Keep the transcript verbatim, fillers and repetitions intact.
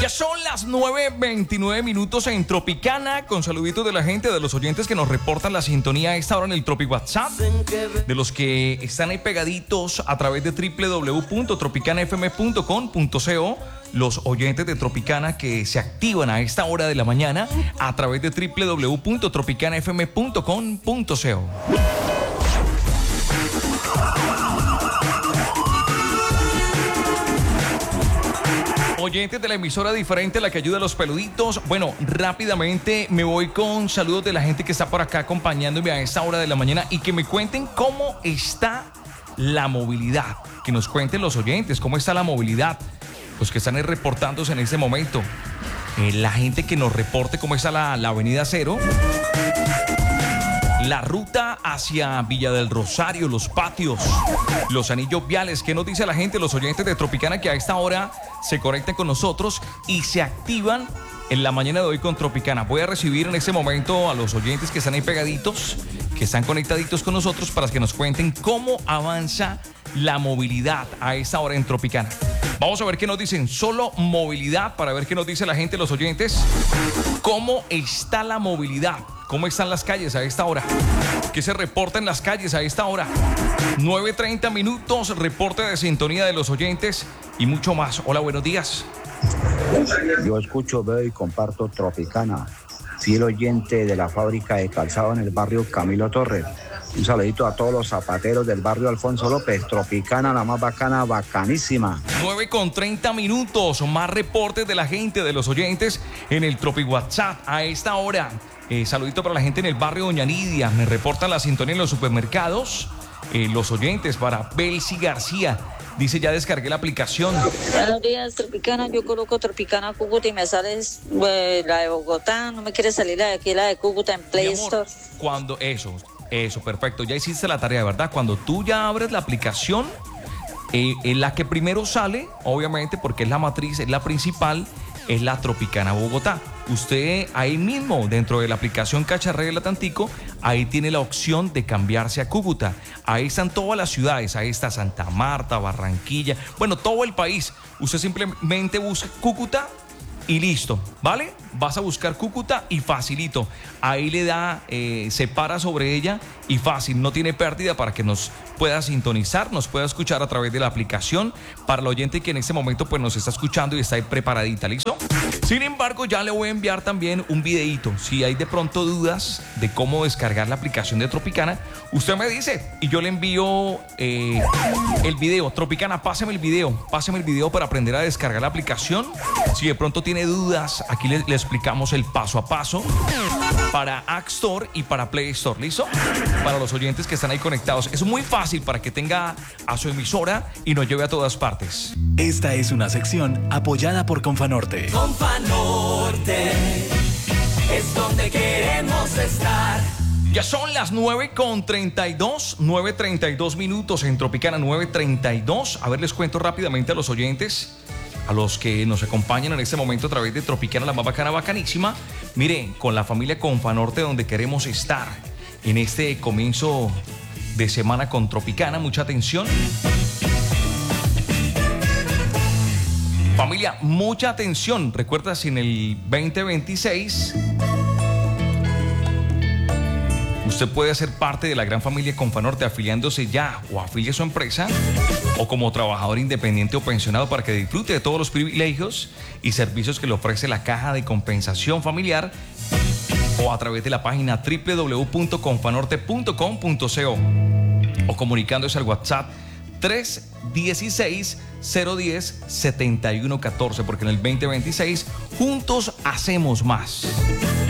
Ya son las nueve veintinueve minutos en Tropicana, con saluditos de la gente, de los oyentes que nos reportan la sintonía a esta hora en el Tropic WhatsApp, de los que están ahí pegaditos a través de doble u doble u doble u punto tropicana f m punto com punto co, los oyentes de Tropicana que se activan a esta hora de la mañana a través de doble u doble u doble u punto tropicana f m punto com punto co. Oyentes de la emisora diferente, la que ayuda a los peluditos. Bueno, rápidamente me voy con saludos de la gente que está por acá acompañándome a esta hora de la mañana y que me cuenten cómo está la movilidad. Que nos cuenten los oyentes cómo está la movilidad, los que están reportándose en este momento. Eh, la gente que nos reporte cómo está la, la avenida Cero, la ruta hacia Villa del Rosario, los patios, los anillos viales. ¿Qué nos dice la gente, los oyentes de Tropicana que a esta hora se conectan con nosotros y se activan en la mañana de hoy con Tropicana? Voy a recibir en este momento a los oyentes que están ahí pegaditos, que están conectaditos con nosotros para que nos cuenten cómo avanza la movilidad a esta hora en Tropicana. Vamos a ver qué nos dicen. Solo movilidad, para ver qué nos dice la gente, los oyentes. ¿Cómo está la movilidad? ¿Cómo están las calles a esta hora? ¿Qué se reporta en las calles a esta hora? nueve treinta minutos, reporte de sintonía de los oyentes y mucho más. Hola, buenos días. Yo escucho, veo y comparto Tropicana, fiel oyente de la fábrica de calzado en el barrio Camilo Torres. Un saludito a todos los zapateros del barrio Alfonso López. Tropicana, la más bacana, bacanísima. nueve con treinta minutos, más reportes de la gente, de los oyentes en el Tropic WhatsApp a esta hora. Eh, saludito para la gente en el barrio Doña Nidia. Me reportan la sintonía en los supermercados. Eh, los oyentes para Belsi García. Dice, ya descargué la aplicación. Buenos días, Tropicana. Yo coloco Tropicana Cúcuta y me sale eh, la de Bogotá. No me quiere salir la de aquí, la de Cúcuta en Play Mi amor, Store. Cuando eso, eso, perfecto. Ya hiciste la tarea, ¿verdad? Cuando tú ya abres la aplicación, eh, eh, la que primero sale, obviamente, porque es la matriz, es la principal, es la Tropicana Bogotá. Usted ahí mismo, dentro de la aplicación Cacharrela Tantico, ahí tiene la opción de cambiarse a Cúcuta. Ahí están todas las ciudades, ahí está Santa Marta, Barranquilla, bueno, todo el país. Usted simplemente busca Cúcuta y listo, ¿vale? Vas a buscar Cúcuta y facilito. Ahí le da, eh, se para sobre ella y fácil, no tiene pérdida para que nos pueda sintonizar, nos pueda escuchar a través de la aplicación. Para el oyente que en este momento pues nos está escuchando y está ahí preparadita, ¿listo? Sin embargo, ya le voy a enviar también un videíto. Si hay de pronto dudas de cómo descargar la aplicación de Tropicana, usted me dice y yo le envío eh, el video. Tropicana, páseme el video, páseme el video para aprender a descargar la aplicación. Si de pronto tiene dudas, aquí le, le explicamos el paso a paso para App Store y para Play Store, ¿listo? Para los oyentes que están ahí conectados. Es muy fácil para que tenga a su emisora y nos lleve a todas partes. Esta es una sección apoyada por Confanorte. Confanorte es donde queremos estar. Ya son las nueve con treinta y dos, nueve treinta y dos minutos en Tropicana, nueve treinta y dos. A ver, les cuento rápidamente a los oyentes, a los que nos acompañan en este momento a través de Tropicana, la más bacana, bacanísima. Miren, con la familia Confanorte, donde queremos estar en este comienzo de semana con Tropicana. Mucha atención. Familia, mucha atención. Recuerda, si en el veinte veintiséis usted puede hacer parte de la gran familia Confanorte afiliándose ya o afilie a su empresa o como trabajador independiente o pensionado para que disfrute de todos los privilegios y servicios que le ofrece la Caja de Compensación Familiar, o a través de la página doble u doble u doble u punto confanorte punto com punto co o comunicándose al WhatsApp tres dieciséis, cero diez, setenta y uno catorce, porque en el veinte veintiséis juntos hacemos más.